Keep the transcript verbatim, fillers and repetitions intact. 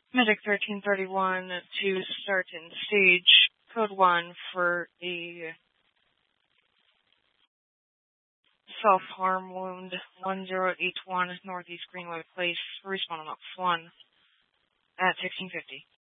Medic thirteen thirty-one to start in stage code one for a self-harm wound one zero eight one Northeast Greenway Place, respawn on Ops one at sixteen fifty.